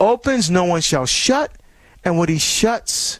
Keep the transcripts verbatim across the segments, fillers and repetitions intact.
opens, no one shall shut, and what he shuts,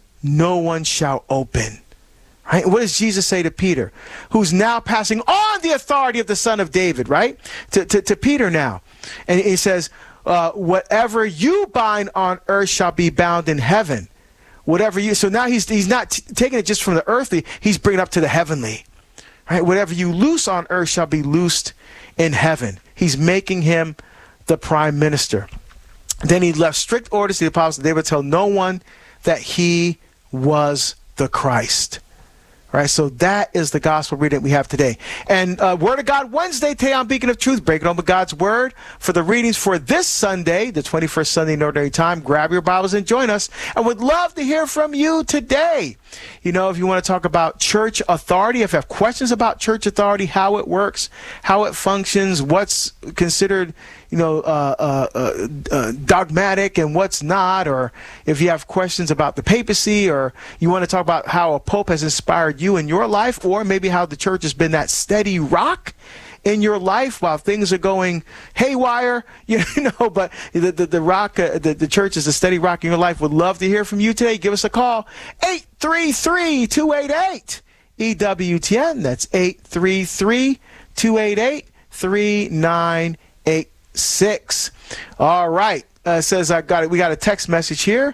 no one shall open. Right? What does Jesus say to Peter, who's now passing on the authority of the Son of David, right? To, to, to Peter now. And he says, uh, whatever you bind on earth shall be bound in heaven. Whatever you, so now he's, he's not t- taking it just from the earthly, he's bringing it up to the heavenly. Right? Whatever you loose on earth shall be loosed in heaven. He's making him the prime minister. Then he left strict orders to the apostles. They would tell no one that he was the Christ. Right, so that is the gospel reading we have today. And uh, Word of God Wednesday, today on Beacon of Truth, breaking open God's Word for the readings for this Sunday, the twenty-first Sunday in Ordinary Time. Grab your Bibles and join us. I would love to hear from you today. You know, if you want to talk about church authority, if you have questions about church authority, how it works, how it functions, what's considered, you know, uh, uh, uh, uh, dogmatic and what's not, or if you have questions about the papacy, or you want to talk about how a pope has inspired you in your life, or maybe how the church has been that steady rock in your life while things are going haywire, you know, but the, the, the rock, uh, the, the church is a steady rock in your life. Would love to hear from you today. Give us a call, eight three three, two eight eight, E W T N. That's eight three three, two eight eight, three nine eight six. All right. Uh, it says I got it. We got a text message here.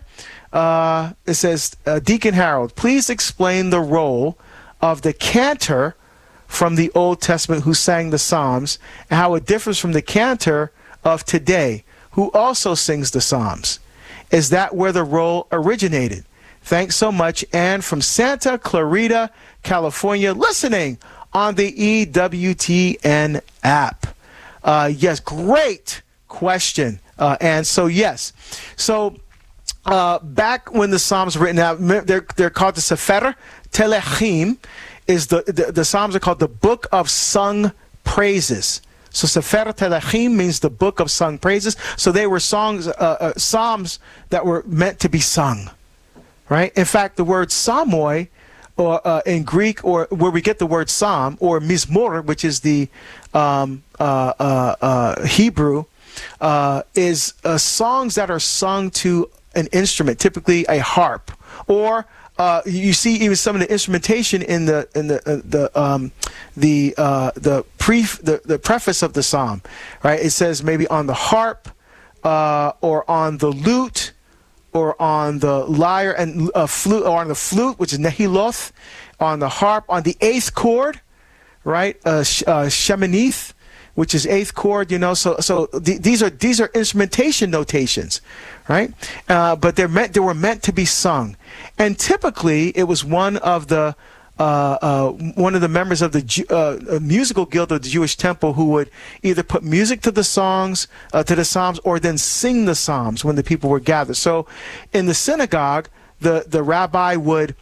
Uh, it says, uh, Deacon Harold, please explain the role of the cantor from the Old Testament who sang the Psalms and how it differs from the cantor of today who also sings the Psalms. Is that where the role originated? Thanks so much. And from Santa Clarita, California, listening on the E W T N app. Uh, yes, great question. Uh, and so, yes. So, uh, back when the Psalms were written out, they're, they're called the Sefer Telechim. Is the, the, the Psalms are called the Book of Sung Praises. So, Sefer Telechim means the Book of Sung Praises. So, they were songs, uh, uh, Psalms that were meant to be sung. Right? In fact, the word Psalmoi, or uh, in Greek, or where we get the word psalm, or mizmor, which is the um, uh, uh, uh, Hebrew, uh, is uh, songs that are sung to an instrument, typically a harp, or uh, you see even some of the instrumentation in the in the uh, the um, the uh, the pre the, the preface of the psalm, right? It says maybe on the harp, uh, or on the lute, or on the lyre and uh, flute, or on the flute, which is nehiloth, on the harp, on the eighth chord, right? Uh, sh- uh, sheminith, which is eighth chord. You know, so so th- these are these are instrumentation notations, right? Uh, but they're meant they were meant to be sung, and typically it was one of the Uh, uh, one of the members of the Ju- uh, musical guild of the Jewish temple who would either put music to the songs, uh, to the psalms, or then sing the psalms when the people were gathered. So, in the synagogue, the the rabbi would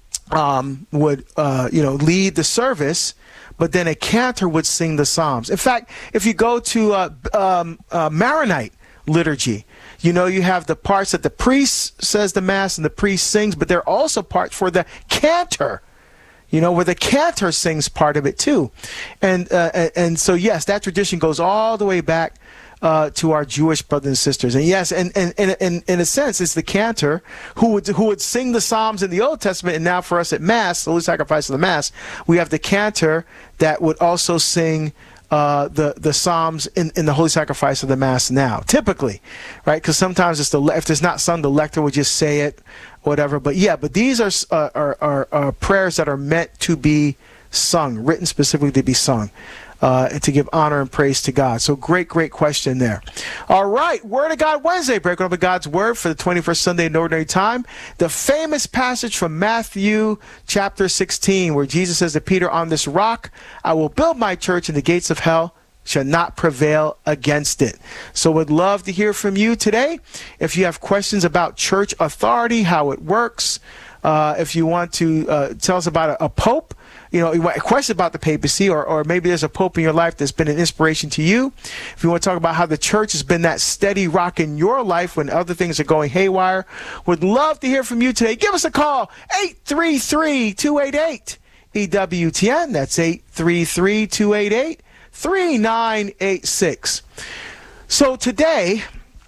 um, would uh, you know lead the service, but then a cantor would sing the psalms. In fact, if you go to uh, um, uh, Maronite liturgy, you know, you have the parts that the priest says the mass and the priest sings, but there are also parts for the cantor. You know, where the cantor sings part of it too. And uh, and so, yes, that tradition goes all the way back uh, to our Jewish brothers and sisters. And yes, and, and, and, and in a sense, it's the cantor who would who would sing the Psalms in the Old Testament. And now for us at Mass, the Holy Sacrifice of the Mass, we have the cantor that would also sing uh, the, the Psalms in, in the Holy Sacrifice of the Mass now, typically, right? Because sometimes it's the if it's not sung, the lector would just say it, whatever. But yeah, but these are, uh, are, are, are prayers that are meant to be sung, written specifically to be sung, uh, and to give honor and praise to God. So great, great question there. All right, Word of God Wednesday, breaking open God's Word for the twenty-first Sunday in Ordinary Time. The famous passage from Matthew chapter sixteen, where Jesus says to Peter, "On this rock I will build my church, and the gates of hell shall not prevail against it." So would love to hear from you today. If you have questions about church authority, how it works, uh, if you want to uh, tell us about a, a pope, you know, you want a question about the papacy, or, or maybe there's a pope in your life that's been an inspiration to you. If you want to talk about how the church has been that steady rock in your life when other things are going haywire, would love to hear from you today. Give us a call, eight three three, two eight eight, E W T N. That's eight three three, two eight eight, three nine eight six. So today,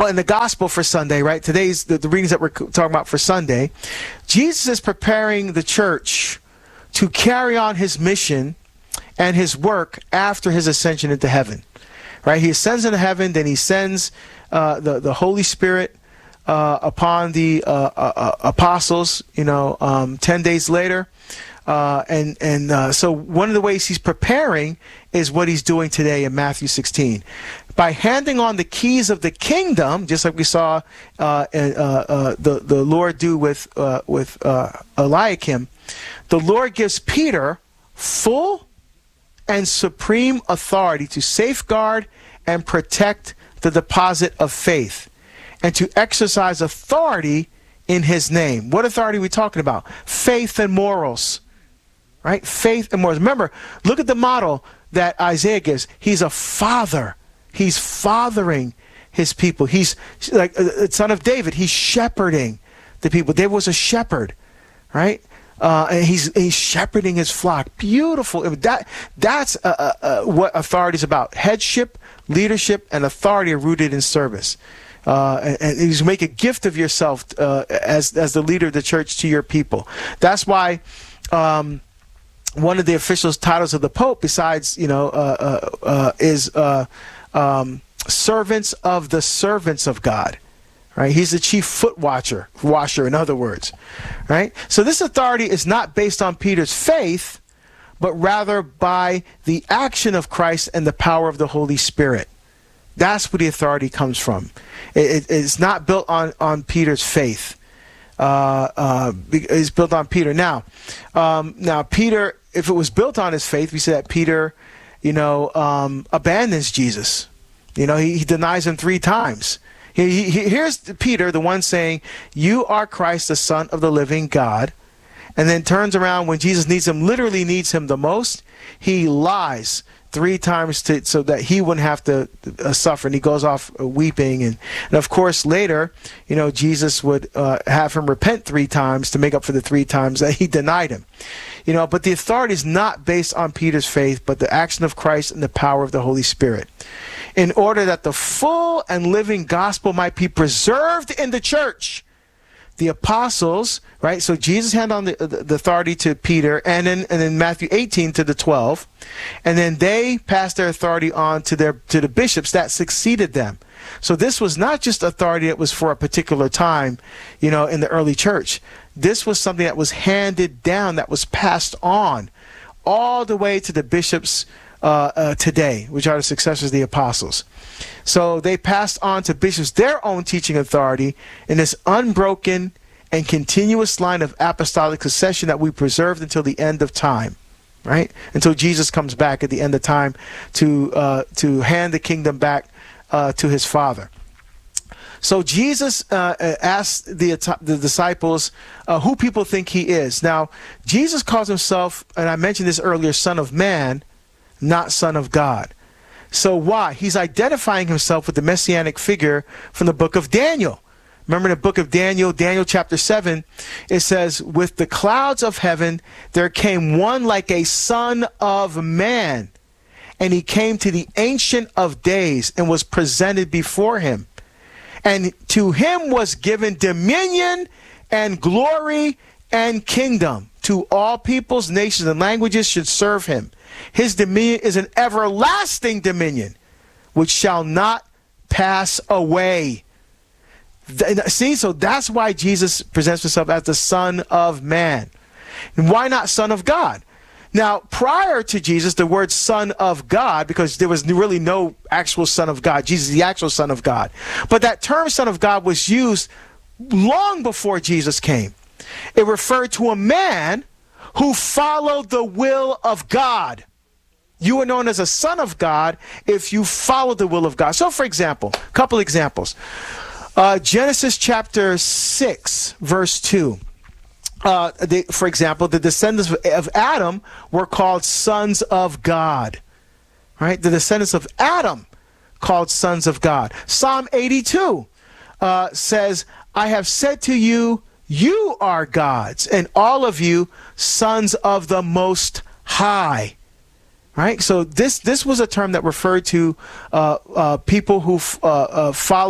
well, in the gospel for Sunday, right? Today's the, the readings that we're talking about for Sunday. Jesus is preparing the church to carry on his mission and his work after his ascension into heaven, right? He ascends into heaven, then he sends uh, the, the Holy Spirit uh, upon the uh, uh, apostles, you know, um, ten days later. Uh, and and uh, so one of the ways he's preparing is what he's doing today in Matthew sixteen. By handing on the keys of the kingdom, just like we saw uh, uh, uh, the, the Lord do with, uh, with uh, Eliakim, the Lord gives Peter full and supreme authority to safeguard and protect the deposit of faith and to exercise authority in his name. What authority are we talking about? Faith and morals, right? Faith and morals. Remember, look at the model that Isaiah gives. He's a father. He's fathering his people. He's like a son of David. He's shepherding the people. David was a shepherd, right? Uh, and he's he's shepherding his flock. Beautiful. That that's uh, uh, uh, what authority is about. Headship, leadership, and authority are rooted in service. Uh, and, and you make a gift of yourself uh, as as the leader of the church to your people. That's why um, one of the official titles of the Pope, besides you know, uh, uh, uh, is uh, um, servants of the servants of God. Right? He's the chief foot watcher, washer, in other words. Right? So this authority is not based on Peter's faith, but rather by the action of Christ and the power of the Holy Spirit. That's where the authority comes from. It, it, it's not built on, on Peter's faith. Uh, uh, it's built on Peter. Now, um, now Peter, if it was built on his faith, we say that Peter, you know, um, abandons Jesus. You know, he, he denies him three times. He, he, here's Peter, the one saying, "You are Christ, the Son of the living God," and then turns around when Jesus needs him, literally needs him the most. He lies three times to, so that he wouldn't have to uh, suffer, and he goes off uh, weeping. And, and of course, later, you know, Jesus would uh, have him repent three times to make up for the three times that he denied him. You know, but the authority is not based on Peter's faith, but the action of Christ and the power of the Holy Spirit, in order that the full and living gospel might be preserved in the church. The apostles, right? So Jesus handed on the, the, the authority to Peter, and then and then Matthew eighteen to the twelve, and then they passed their authority on to their to the bishops that succeeded them. So this was not just authority that was for a particular time, you know, in the early church. This was something that was handed down, that was passed on, all the way to the bishops uh, uh, today, which are the successors of the apostles. So they passed on to bishops their own teaching authority in this unbroken and continuous line of apostolic succession that we preserved until the end of time, right? Until Jesus comes back at the end of time to uh, to hand the kingdom back uh, to his Father. So Jesus uh, asked the, the disciples uh, who people think he is. Now, Jesus calls himself, and I mentioned this earlier, Son of Man, not Son of God. So why? He's identifying himself with the messianic figure from the book of Daniel. Remember in the book of Daniel, Daniel chapter seven, it says, "With the clouds of heaven there came one like a son of man, and he came to the Ancient of Days and was presented before him. And to him was given dominion and glory and kingdom. To all peoples, nations, and languages should serve him. His dominion is an everlasting dominion, which shall not pass away." See, so that's why Jesus presents himself as the Son of Man. And why not Son of God? Now, prior to Jesus, the word Son of God, because there was really no actual Son of God. Jesus is the actual Son of God. But that term Son of God was used long before Jesus came. It referred to a man who followed the will of God. You are known as a son of God if you follow the will of God. So, for example, a couple examples. Uh, Genesis chapter six, verse two. Uh, they, for example, the descendants of Adam were called sons of God. Right? The descendants of Adam called sons of God. Psalm eighty-two uh, says, "I have said to you, you are gods, and all of you sons of the Most High." Right? So this this was a term that referred to uh, uh, people who f- uh, uh, followed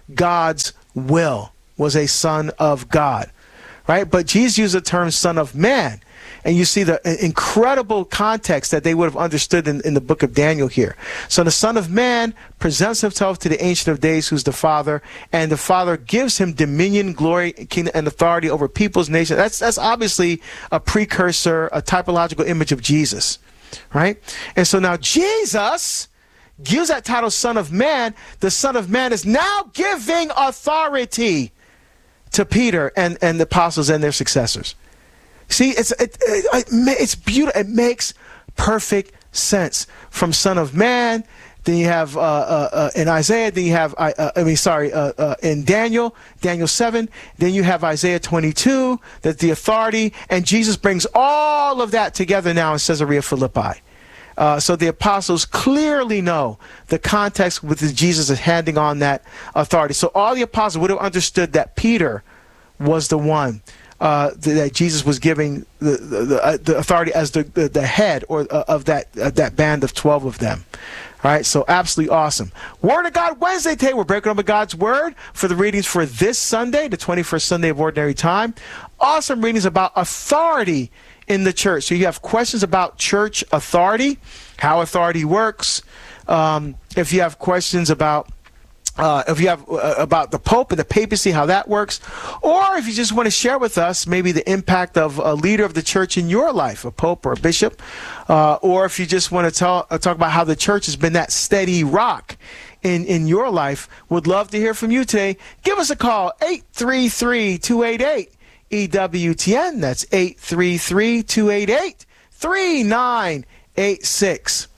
God's will, was a son of God, right? But Jesus used the term son of man. And you see the incredible context that they would have understood in, in the book of Daniel here. So the Son of Man presents himself to the Ancient of Days, who's the Father, and the Father gives him dominion, glory, kingdom, and authority over people's nations. That's, that's obviously a precursor, a typological image of Jesus, right? And so now Jesus gives that title Son of Man. The Son of Man is now giving authority to Peter and, and the apostles and their successors. See, it's it, it, it's beautiful. It makes perfect sense. From Son of Man, then you have uh, uh, uh, in Isaiah, then you have uh, uh, I mean, sorry, uh, uh, in Daniel, Daniel seven. Then you have Isaiah twenty-two. That the authority, and Jesus brings all of that together now in Caesarea Philippi. Uh, so the apostles clearly know the context with which Jesus is handing on that authority. So all the apostles would have understood that Peter was the one. Uh, that Jesus was giving the the, the, uh, the authority as the, the the head or uh, of that uh, that band of twelve of them. All right, so absolutely awesome. Word of God Wednesday today. We're breaking up with God's Word for the readings for this Sunday, the twenty-first Sunday of Ordinary Time. Awesome readings about authority in the church. So you have questions about church authority, how authority works. Um, if you have questions about Uh, if you have uh, about the Pope and the papacy, how that works, or if you just want to share with us maybe the impact of a leader of the church in your life, a Pope or a bishop, uh, or if you just want to tell, uh, talk about how the church has been that steady rock in, in your life, would love to hear from you today. Give us a call, eight three three, two eight eight, E W T N. That's eight three three, two eight eight, three nine eight six.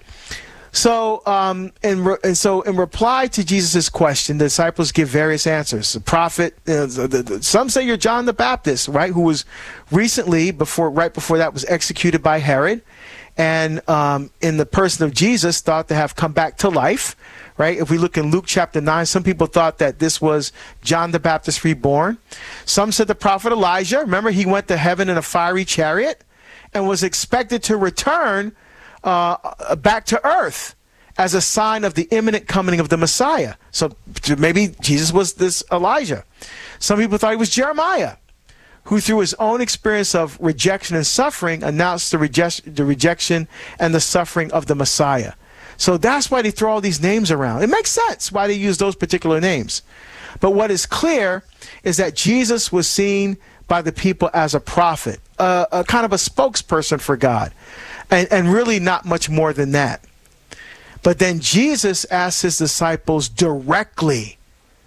So, um, in re- and so in reply to Jesus' question, the disciples give various answers. The prophet, uh, the, the, the, some say you're John the Baptist, right? Who was recently, before, right before that, was executed by Herod, and um, in the person of Jesus, thought to have come back to life, right? If we look in Luke chapter nine, some people thought that this was John the Baptist reborn. Some said the prophet Elijah. Remember, he went to heaven in a fiery chariot and was expected to return Uh, back to earth as a sign of the imminent coming of the Messiah. So maybe Jesus was this Elijah. Some people thought he was Jeremiah, who through his own experience of rejection and suffering announced the, reject- the rejection and the suffering of the Messiah. So that's why they throw all these names around. It makes sense why they use those particular names. But what is clear is that Jesus was seen by the people as a prophet, uh, a kind of a spokesperson for God. And, and really not much more than that. But then Jesus asked his disciples directly,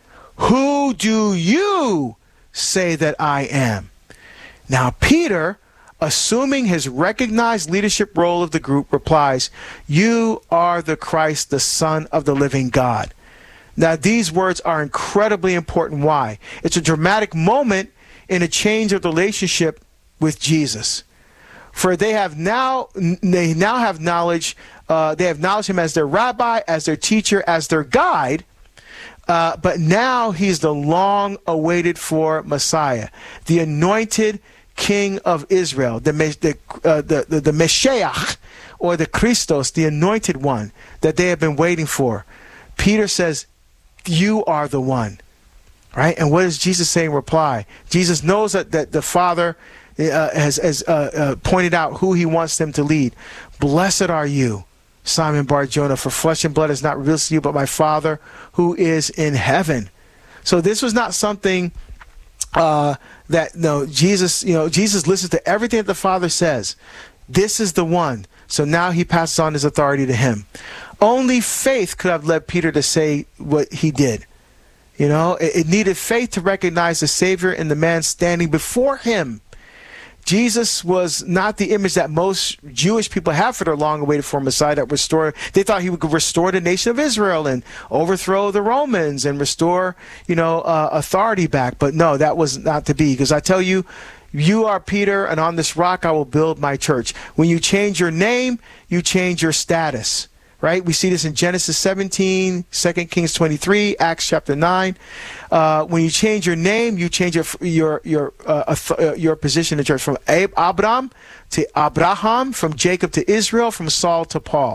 who do you say that I am? Now Peter, assuming his recognized leadership role of the group, replies, you are the Christ, the Son of the living God. Now these words are incredibly important. Why? It's a dramatic moment in a change of the relationship with Jesus. For they have now, they now have knowledge, uh, they have acknowledged him as their rabbi, as their teacher, as their guide, uh, but now he's the long-awaited for Messiah, the anointed King of Israel, the, the, uh, the, the, the Meshiach, or the Christos, the anointed one that they have been waiting for. Peter says, you are the one, right? And what does Jesus say in reply? Jesus knows that, that the Father Uh, has, has uh, uh, pointed out who he wants them to lead. Blessed are you, Simon Bar-Jonah, for flesh and blood has not revealed to you, but my Father who is in heaven. So this was not something uh, that, no, Jesus, you know, Jesus listens to everything that the Father says. This is the one. So now he passes on his authority to him. Only faith could have led Peter to say what he did. You know, it, it needed faith to recognize the Savior in the man standing before him. Jesus was not the image that most Jewish people have for their long-awaited for Messiah that restore. They thought he would restore the nation of Israel and overthrow the Romans and restore, you know, uh, authority back. But no, that was not to be. Because I tell you, you are Peter, and on this rock I will build my church. When you change your name, you change your status. Right? We see this in Genesis seventeen, Second Kings twenty-three, Acts chapter nine. Uh, when you change your name, you change your your your uh, uh, your position in the church, from Abraham to Abraham, from Jacob to Israel, from Saul to Paul.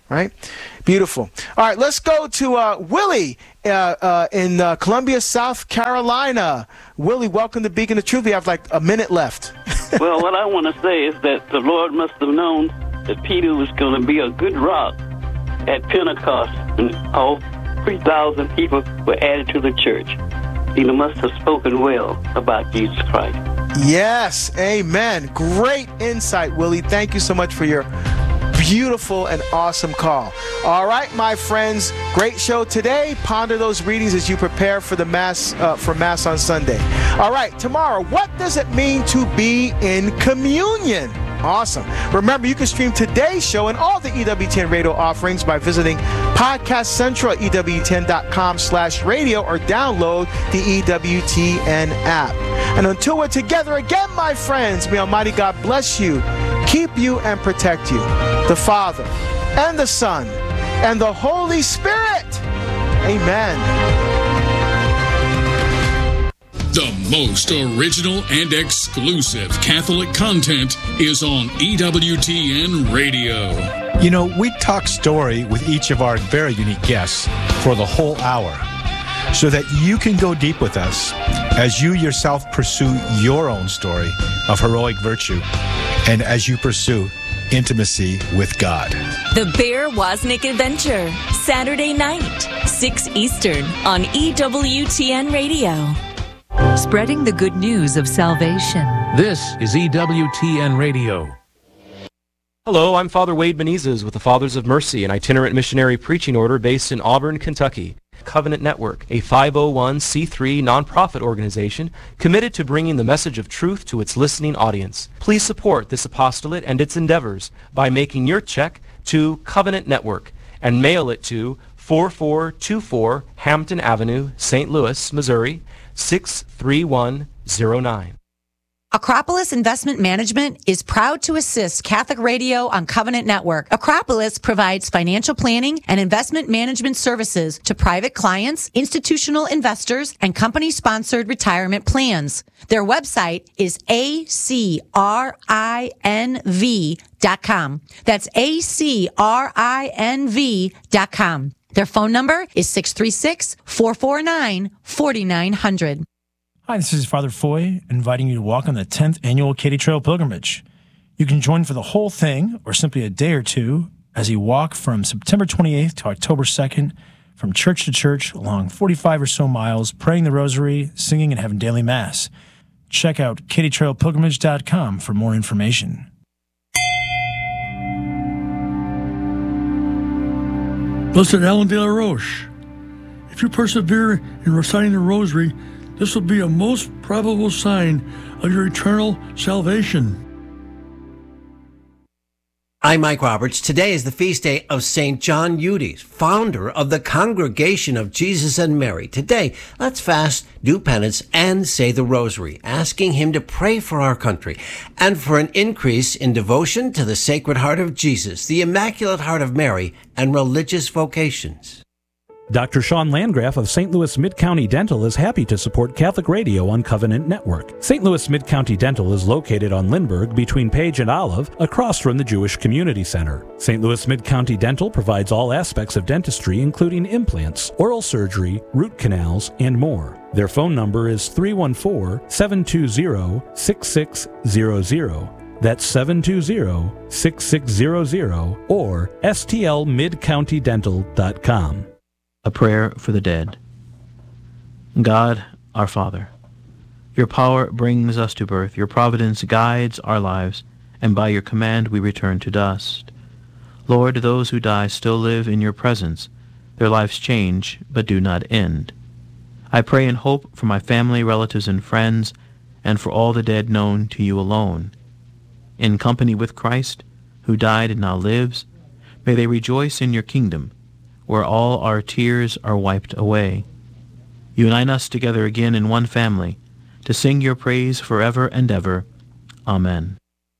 right? Beautiful. All right, let's go to uh, Willie uh, uh, in uh, Columbia, South Carolina. Willie, welcome to Beacon of Truth. We have like a minute left. Well, what I want to say is that the Lord must have known that Peter was going to be a good rock at Pentecost, and all three thousand people were added to the church. He must have spoken well about Jesus Christ. Yes, amen. Great insight, Willie. Thank you so much for your beautiful and awesome call. All right, my friends, great show today. Ponder those readings as you prepare for the mass uh, for Mass on Sunday. All right, tomorrow, what does it mean to be in communion? Awesome. Remember, you can stream today's show and all the E W T N radio offerings by visiting Podcast Central at E W T N dot com slash radio or download the E W T N app. And until we're together again, my friends, may Almighty God bless you, keep you, and protect you. The Father, and the Son, and the Holy Spirit. Amen. The most original and exclusive Catholic content is on E W T N Radio. You know, we talk story with each of our very unique guests for the whole hour so that you can go deep with us as you yourself pursue your own story of heroic virtue and as you pursue intimacy with God. The Bear Wozniak Adventure, Saturday night, six Eastern on E W T N Radio. Spreading the good news of salvation. This is E W T N Radio. Hello, I'm Father Wade Benitez with the Fathers of Mercy, an itinerant missionary preaching order based in Auburn, Kentucky. Covenant Network, a five oh one c three nonprofit organization committed to bringing the message of truth to its listening audience. Please support this apostolate and its endeavors by making your check to Covenant Network and mail it to four four two four Hampton Avenue, Saint Louis, Missouri, six three one zero nine. Acropolis Investment Management is proud to assist Catholic Radio on Covenant Network. Acropolis provides financial planning and investment management services to private clients, institutional investors, and company-sponsored retirement plans. Their website is A C R I N V dot com. That's A C R I N V dot com. Their phone number is six three six, four four nine, four nine zero zero. Hi, this is Father Foy, inviting you to walk on the tenth Annual Katy Trail Pilgrimage. You can join for the whole thing, or simply a day or two, as you walk from September twenty-eighth to October second, from church to church, along forty-five or so miles, praying the rosary, singing, and having daily mass. Check out katy trail pilgrimage dot com for more information. Blessed Alan de la Roche, if you persevere in reciting the rosary, this will be a most probable sign of your eternal salvation. I'm Mike Roberts. Today is the feast day of Saint John Eudes, founder of the Congregation of Jesus and Mary. Today, let's fast, do penance, and say the rosary, asking him to pray for our country and for an increase in devotion to the Sacred Heart of Jesus, the Immaculate Heart of Mary, and religious vocations. Doctor Sean Landgraf of Saint Louis Mid-County Dental is happy to support Catholic Radio on Covenant Network. Saint Louis Mid-County Dental is located on Lindbergh between Page and Olive, across from the Jewish Community Center. Saint Louis Mid-County Dental provides all aspects of dentistry, including implants, oral surgery, root canals, and more. Their phone number is three one four, seven two zero, six six zero zero. That's seven two zero, six six zero zero or S T L mid county dental dot com. A prayer for the dead. God, our Father, your power brings us to birth, your providence guides our lives, and by your command we return to dust. Lord, those who die still live in your presence. Their lives change, but do not end. I pray and hope for my family, relatives, and friends, and for all the dead known to you alone. In company with Christ, who died and now lives, may they rejoice in your kingdom, where all our tears are wiped away. Unite us together again in one family, to sing your praise forever and ever. Amen.